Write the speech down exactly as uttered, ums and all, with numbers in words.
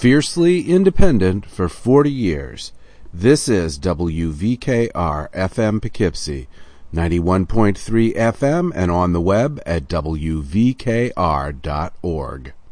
Fiercely independent for forty years. This is W V K R F M Poughkeepsie, ninety-one point three F M, and on the web at W V K R dot org.